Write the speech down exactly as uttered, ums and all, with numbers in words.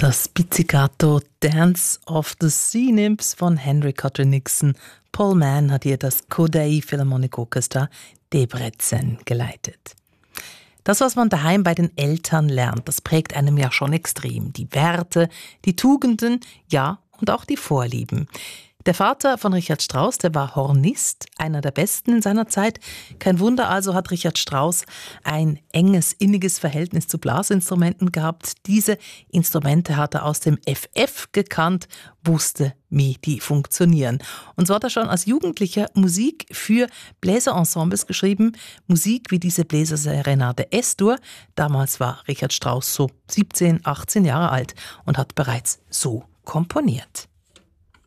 Das Pizzicato Dance of the Sea Nymphs von Henry Cotton Nixon. Paul Mann hat hier das Kodály Philharmonic Orchestra Debrecen geleitet. Das, was man daheim bei den Eltern lernt, das prägt einem ja schon extrem. Die Werte, die Tugenden, ja, und auch die Vorlieben. Der Vater von Richard Strauss, der war Hornist, einer der Besten in seiner Zeit. Kein Wunder also hat Richard Strauss ein enges, inniges Verhältnis zu Blasinstrumenten gehabt. Diese Instrumente hat er aus dem F F gekannt, wusste, wie die funktionieren. Und so hat er schon als Jugendlicher Musik für Bläserensembles geschrieben. Musik wie diese Bläserserenade S-Dur. Damals war Richard Strauss so siebzehn, achtzehn Jahre alt und hat bereits so komponiert.